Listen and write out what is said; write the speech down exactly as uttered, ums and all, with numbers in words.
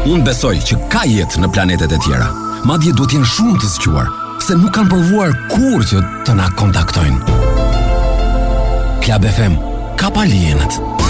Unë besoj që ka jetë në planetet e tjera. Madje duhet jenë shumë të zgjuar, se nuk kanë provuar kur që të na kontaktojnë. Klab F M, ka paljenët.